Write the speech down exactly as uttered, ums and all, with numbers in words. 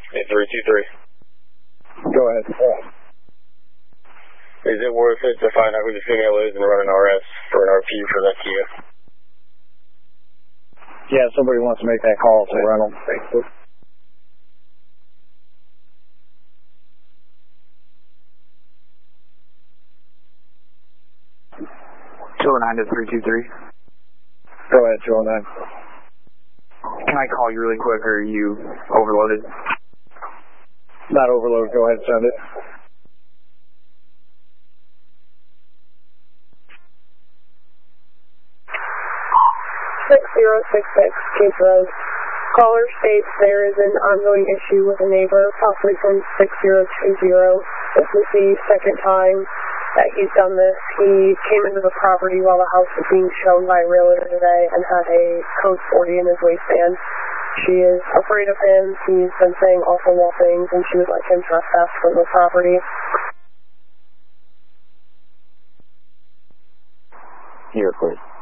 eight three two three. Go ahead. Is it worth it to find out who the female is and run an R S for an R P for that Kia? Yeah, somebody wants to make that call, so run them. two oh nine to three two three. Go ahead, two oh nine. Can I call you really quick, or are you overloaded? Not overloaded. Go ahead, send it. six zero six six, Cape Road. Caller states there is an ongoing issue with a neighbor, possibly from six zero two zero. This is the second time that he's done this. He came into the property while the house was being shown by a realtor today and had a code forty in his waistband. She is afraid of him. He's been saying awful things, and she would like him trespass from the property. Here, please.